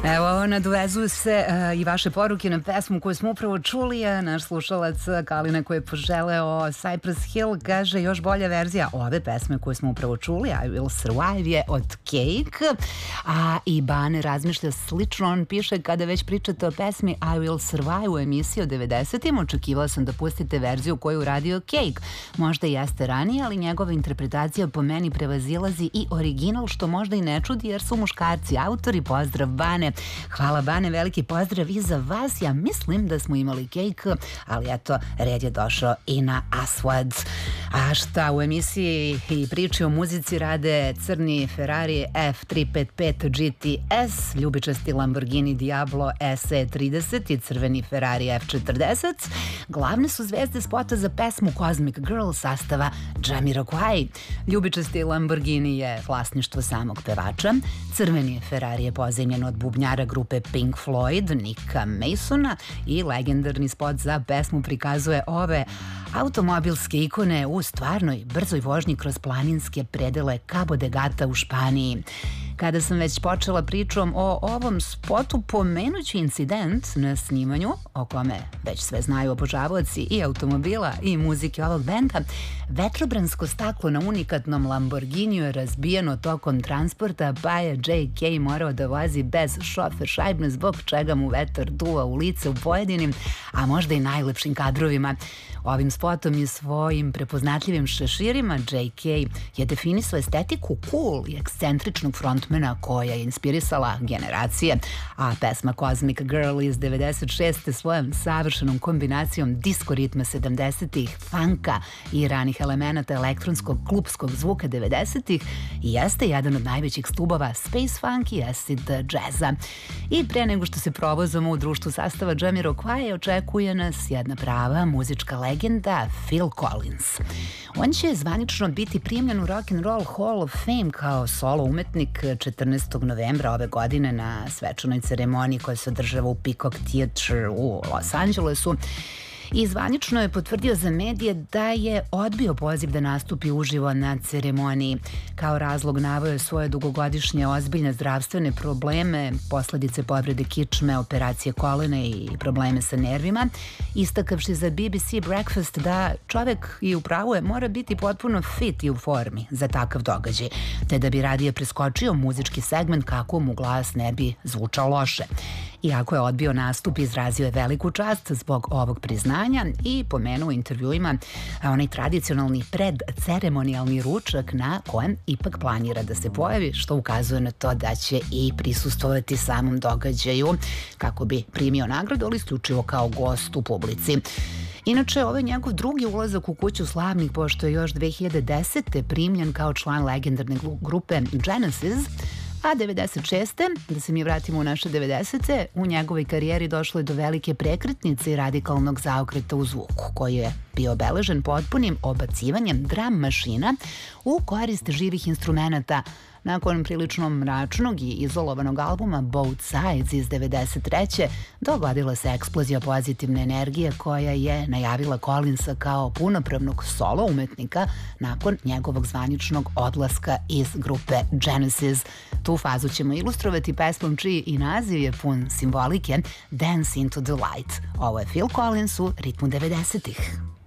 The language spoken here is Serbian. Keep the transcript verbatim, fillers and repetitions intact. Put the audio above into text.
Evo, nadovezuju se uh, i vaše poruke na pesmu koju smo upravo čuli. Naš slušalac Kalina koji je poželeo Cypress Hill kaže još bolja verzija ove pesme koju smo upravo čuli, I Will Survive, je od Cake. A i Bane razmišlja slično, on piše kada već pričate o pesmi I Will Survive u emisiji o devedesetim, očekivala sam da pustite verziju koju uradio Cake. Možda i jeste ranije, ali njegova interpretacija po meni prevazilazi i original, što možda i ne čudi jer su muškarci autori. Pozdrav Bane. Hvala Bane, veliki pozdrav i za vas. Ja mislim da smo imali Cake, ali eto, red je došao i na Aswad. A šta u emisiji i priči o muzici rade crni Ferrari F tri pet pet G T S, ljubičasti Lamborghini Diablo S E trideset i crveni Ferrari F četrdeset. Glavne su zvezde spota za pesmu Cosmic Girl sastava Jamiroquai. Ljubičasti Lamborghini je vlasništvo samog pevača. Crveni Ferrari je pozajmljen od bubnjara grupe Pink Floyd, Nicka Masona, i legendarni spot za pesmu prikazuje ove automobilske ikone u stvarnoj brzoj vožnji kroz planinske predele Cabo de Gata u Španiji. Kada sam već počela pričom o ovom spotu, pomenuću incident na snimanju, o kome već sve znaju obožavaoci i automobila i muzike ovog benda. Vetrobransko staklo na unikatnom Lamborghiniju je razbijeno tokom transporta, pa je J K morao da vozi bez šofer šajbne, zbog čega mu vetar duva u lice u pojedinim, a možda i najlepšim kadrovima. Ovim spotom i svojim prepoznatljivim šeširima J K je definisao estetiku cool i ekscentričnog frontmana koja je inspirisala generacije, a pesma Cosmic Girl iz devedeset šeste svojom savršenom kombinacijom disco ritma sedamdesetih, funka i ranih elemenata elektronskog klubskog zvuka devedesetih jeste jedan od najvećih stubova space funk i acid jazza. I pre nego što se provozamo u društvu sastava Jamiroquai, očekuje nas jedna prava muzička legenda Phil Collins. On će zvanično biti primljen u Rock and Roll Hall of Fame kao solo umetnik četrnaestog novembra ove godine na svečanoj ceremoniji koja se održava u Peacock Theatre u Los Angelesu. I zvanično je potvrdio za medije da je odbio poziv da nastupi uživo na ceremoniji. Kao razlog naveo je svoje dugogodišnje ozbiljne zdravstvene probleme, posledice povrede kičme, operacije kolena i probleme sa nervima, istakavši za B B C Breakfast da čovek, i upravo je, mora biti potpuno fit i u formi za takav događaj, te da bi radije preskočio muzički segment kako mu glas ne bi zvučao loše. Iako je odbio nastup, izrazio je veliku čast zbog ovog priznanja i pomenuo u intervjuima onaj tradicionalni predceremonijalni ručak na kojem ipak planira da se pojavi, što ukazuje na to da će i prisustvovati samom događaju kako bi primio nagradu, ali isključivo kao gost u publici. Inače, ovo je njegov drugi ulazak u kuću slavnih, pošto je još dve hiljade desete primljen kao član legendarne grupe Genesis, a devedeset šeste, da se mi vratimo u naše devedesete, u njegovoj karijeri došlo je do velike prekretnice i radikalnog zaokreta u zvuku, koji je bio obeležen potpunim obacivanjem drum mašina u korist živih instrumenata. Nakon prilično mračnog i izolovanog albuma Both Sides iz devedeset treće dogodila se eksplozija pozitivne energije koja je najavila Collinsa kao punopravnog solo umetnika nakon njegovog zvaničnog odlaska iz grupe Genesis. Tu fazu ćemo ilustrovati pesmom čiji i naziv je pun simbolike, Dance into the Light. Ovo je Phil Collins u ritmu devedesetih.